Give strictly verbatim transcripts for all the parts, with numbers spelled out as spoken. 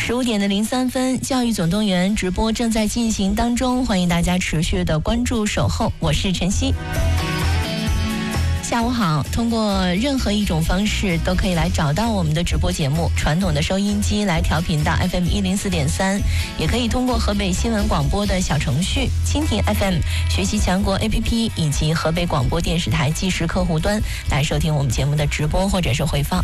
十五点的零三分，教育总动员直播正在进行当中，欢迎大家持续的关注守候，我是晨曦。下午好，通过任何一种方式都可以来找到我们的直播节目，传统的收音机来调频到 F M 一零四点三，也可以通过河北新闻广播的小程序、蜻蜓 F M、学习强国 A P P 以及河北广播电视台即时客户端来收听我们节目的直播或者是回放。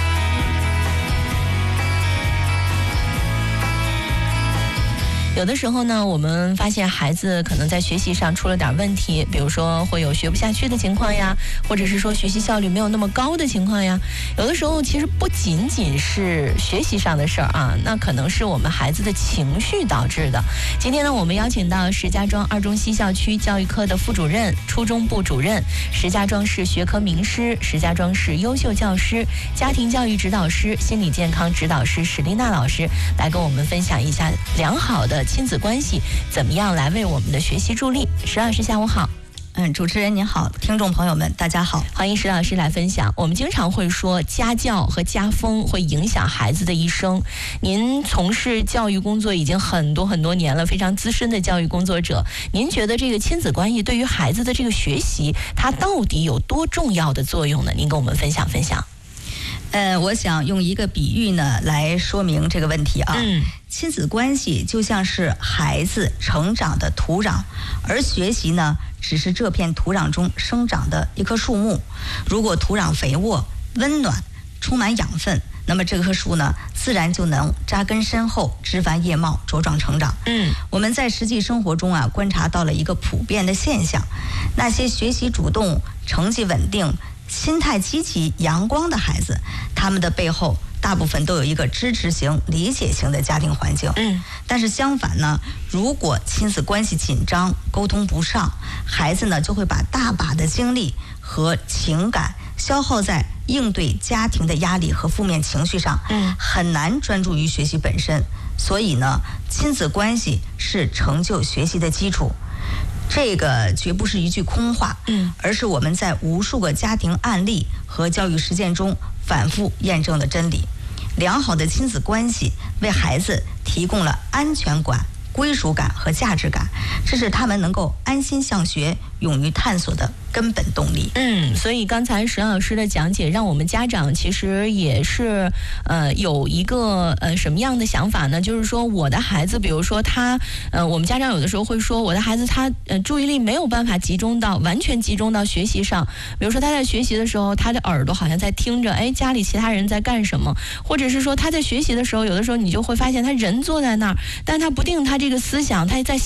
有的时候呢，我们发现孩子可能在学习上出了点问题，比如说会有学不下去的情况呀，或者是说学习效率没有那么高的情况呀。有的时候其实不仅仅是学习上的事儿啊，那可能是我们孩子的情绪导致的。今天呢，我们邀请到石家庄二中西校区教育科的副主任、初中部主任、石家庄市学科名师、石家庄市优秀教师、家庭教育指导师、心理健康指导师史丽娜老师，来跟我们分享一下良好的亲子关系怎么样来为我们的学习助力。石老师下午好。 嗯，主持人您好，听众朋友们大家好， 欢迎石老师来分享。我们经常会说家教和家风会影响孩子的一生，您从事教育工作已经很多很多年了，非常资深的教育工作者，您觉得这个亲子关系对于孩子的这个学习它到底有多重要的作用呢？您跟我们分享分享。 呃，我想用一个比喻呢来说明这个问题啊。 嗯， 亲子关系就像是孩子成长的土壤，而学习呢只是这片土壤中生长的一棵树木。如果土壤肥沃、温暖、充满养分，那么这棵树呢自然就能扎根深厚、枝繁叶茂、茁壮成长。 嗯， 我们在实际生活中啊观察到了一个普遍的现象，那些学习主动、成绩稳定、心态积极阳光的孩子，他们的背后大部分都有一个支持型、理解型的家庭环境。 嗯， 但是相反呢，如果亲子关系紧张、沟通不上，孩子呢就会把大把的精力和情感消耗在应对家庭的压力和负面情绪上， 嗯， 很难专注于学习本身。所以呢，亲子关系是成就学习的基础。这个绝不是一句空话， 嗯， 而是我们在无数个家庭案例和教育实践中反复验证的真理。良好的亲子关系为孩子提供了安全感、归属感和价值感，这是他们能够安心向学、勇于探索的根本动力。 嗯，所以刚才石老师的讲解，让我们家长其实也是呃有一个呃什么样的想法呢？就是说我的孩子，比如说他呃，我们家长有的时候会说，我的孩子他呃注意力没有办法集中到完全集中到学习上。比如说他在学习的时候，他的耳朵好像在听着，哎，家里其他人在干什么，或者是说他在学习的时候，有的时候你就会发现他人坐在那儿，但他不定他这个思想，他在